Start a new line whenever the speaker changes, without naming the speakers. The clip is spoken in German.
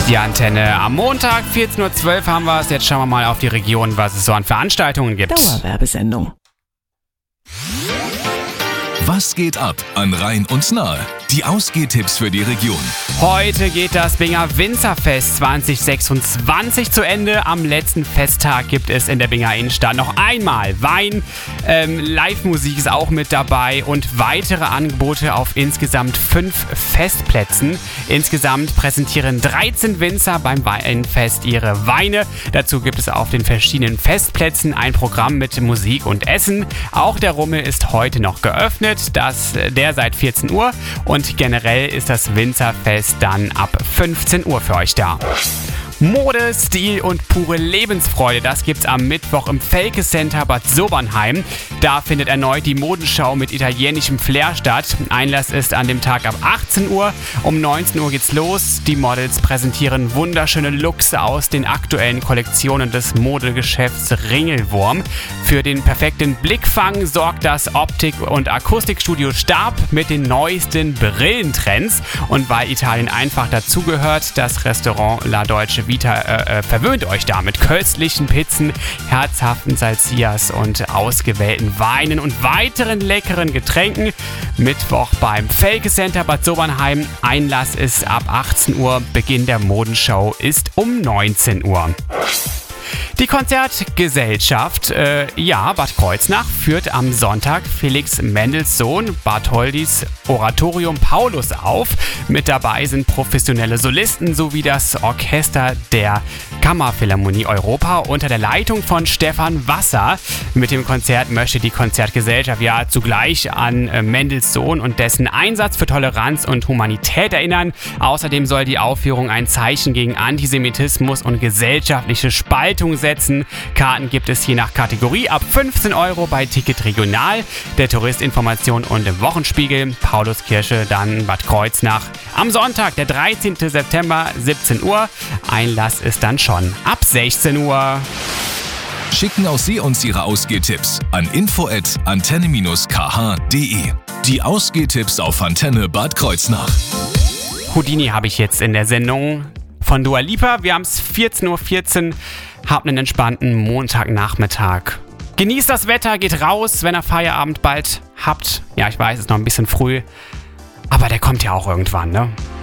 Die Antenne. Am Montag 14.12 Uhr haben wir es. Jetzt schauen wir mal auf die Region, was es so an Veranstaltungen gibt.
Dauerwerbesendung.
Was geht ab an Rhein und Nahe? Die Ausgehtipps für die Region.
Heute geht das Binger Winzerfest 2026 zu Ende. Am letzten Festtag gibt es in der Binger Innenstadt noch einmal Wein. Live-Musik ist auch mit dabei und weitere Angebote auf insgesamt 5 Festplätzen. Insgesamt präsentieren 13 Winzer beim Weinfest ihre Weine. Dazu gibt es auf den verschiedenen Festplätzen ein Programm mit Musik und Essen. Auch der Rummel ist heute noch geöffnet, der seit 14 Uhr. Und generell ist das Winzerfest dann ab 15 Uhr für euch da. Mode, Stil und pure Lebensfreude, das gibt's am Mittwoch im Felke Center Bad Sobernheim. Da findet erneut die Modenschau mit italienischem Flair statt. Einlass ist an dem Tag ab 18 Uhr. Um 19 Uhr geht's los. Die Models präsentieren wunderschöne Looks aus den aktuellen Kollektionen des Modegeschäfts Ringelwurm. Für den perfekten Blickfang sorgt das Optik- und Akustikstudio Stab mit den neuesten Brillentrends. Und weil Italien einfach dazugehört, das Restaurant La Dolce Vita verwöhnt euch da mit köstlichen Pizzen, herzhaften Salsias und ausgewählten Weinen und weiteren leckeren Getränken. Mittwoch beim Felke Center Bad Sobernheim. Einlass ist ab 18 Uhr, Beginn der Modenshow ist um 19 Uhr. Die Konzertgesellschaft, Bad Kreuznach, führt am Sonntag Felix Mendelssohn Bartholdys Oratorium Paulus auf. Mit dabei sind professionelle Solisten sowie das Orchester der Kammerphilharmonie Europa unter der Leitung von Stefan Wasser. Mit dem Konzert möchte die Konzertgesellschaft zugleich an Mendelssohn und dessen Einsatz für Toleranz und Humanität erinnern. Außerdem soll die Aufführung ein Zeichen gegen Antisemitismus und gesellschaftliche Spaltung setzen. Karten gibt es je nach Kategorie ab 15 Euro bei Ticket Regional, der Touristinformation und im Wochenspiegel. Pauluskirche, dann Bad Kreuznach. Am Sonntag, der 13. September, 17 Uhr. Einlass ist dann schon ab 16 Uhr.
Schicken auch Sie uns Ihre Ausgehtipps an info@antenne-kh.de. Die Ausgehtipps auf Antenne Bad Kreuznach.
Houdini habe ich jetzt in der Sendung von Dua Lipa. Wir haben es 14.14 Uhr. Habt einen entspannten Montagnachmittag. Genießt das Wetter, geht raus, wenn ihr Feierabend bald habt. Ja, ich weiß, es ist noch ein bisschen früh, aber der kommt ja auch irgendwann, ne?